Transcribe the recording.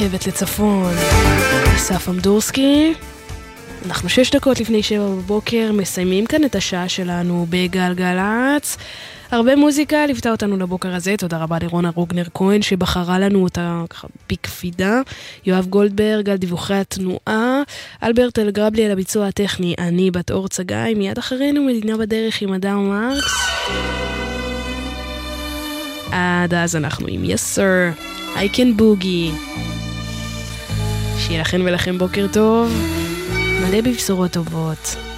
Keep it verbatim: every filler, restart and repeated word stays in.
רכבת לצפון. אסף אמדורסקי. אנחנו שש דקות לפני שבע בבוקר מסיימים כאן את השעה שלנו בגלגלץ. הרבה מוזיקה ליוותה אותנו לבוקר הזה. תודה רבה לרונה רוגנר כהן שבחרה לנו אותה ככה בקפידה. יואב גולדברג על דיווחי התנועה. אלברט אלגרבלי על הביצוע הטכני. אני בת אור צגאי. מיד אחרינו מדינה בדרך עם אדם מרקס. עד אז אנחנו עם Yes Sir, I Can Boogie. שיהיה לכם ולכם בוקר טוב, מלא בבשורות טובות.